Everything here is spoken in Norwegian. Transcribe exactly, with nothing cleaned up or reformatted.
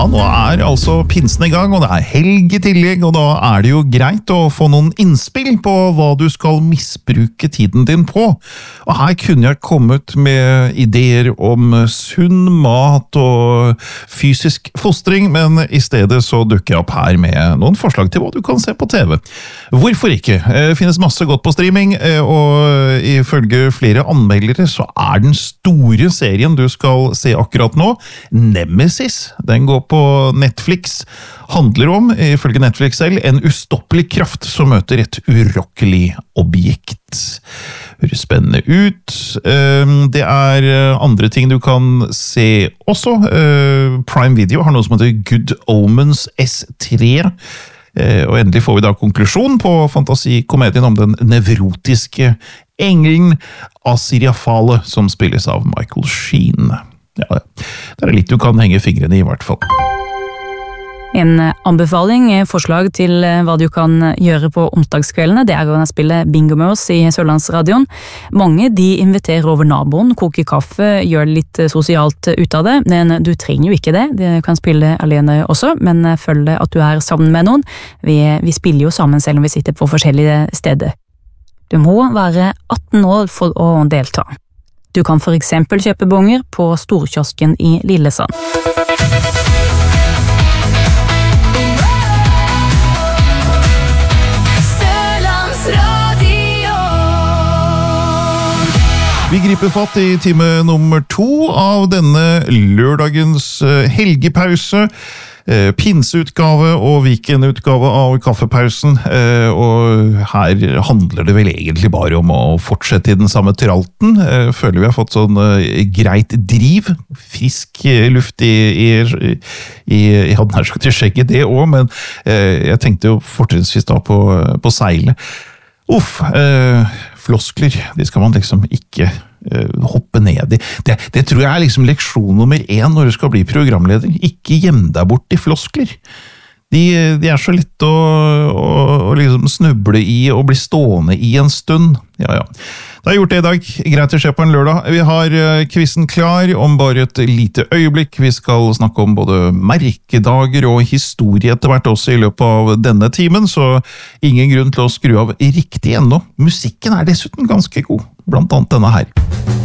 nå er altså pinsen i gang, og det er helg i tillegg, og da er det jo greit å få noen innspill på hva du skal misbruke tiden din på. Og her kunne jeg kommet med ideer om sunn mat og fysisk fostring, men i stedet så dukker jeg opp her med noen forslag til hva du kan se på T V. Hvorfor ikke? Det finnes masse godt på streaming, og ifølge flere anmeldere så er den store serien du skal se akkurat nå, Nemesis. Den går på Netflix, handler om, ifølge Netflix selv, en ustoppelig kraft som møter et urokkelig objekt. Høres spennende ut. Det er andre ting du kan se også. Prime Video har noe som heter Good Omens S tre, og endelig får vi da konklusjon på fantasikomedien om den nevrotiske engelen Asiriafale, som spilles av Michael Sheen. Ja, det er litt du kan henge fingrene i, i hvert fall. En anbefaling, forslag til hva du kan gjøre på onsdagskveldene, det er å spille bingo med oss i Sørlandsradioen. Mange de inviterer over naboen, koker kaffe, gjør litt sosialt ut av det, men du trenger jo ikke det. Du kan spille alene også, men følg at du er sammen med noen. Vi, vi spiller jo sammen selv om vi sitter på forskjellige steder. Du må være atten år for å delta. Du kan for eksempel kjøpe bonger på Storkiosken i Lillesand. Vi griper fatt i time nummer to av denne lørdagens helgepause. Pinseutgave og weekendutgave av kaffepausen, og her handler det vel egentlig bare om å fortsette i den samme tralten. Føler vi har fått sånn greit driv, frisk luft i, i, i jeg hadde nær sagt i skjegget det også, men jeg tenkte jo fortrinnsvis da på, på seilet. Uff, floskler, de skal man liksom ikke hoppe ned i. Det, det tror jeg er liksom leksjon nummer én når du skal bli programleder. Ikke gjem deg bort i floskler. De, de er så lett å, å, å liksom snuble i og bli stående i en stund. Ja, ja. Det har gjort det i dag. Greit å se på en lørdag. Vi har quizen klar om bare et lite øyeblikk. Vi skal snakke om både merkedager og historie etter hvert også i løpet av denne timen, så ingen grunn til å skru av riktig ennå. Musikken er dessuten ganske god, blant annet denne her.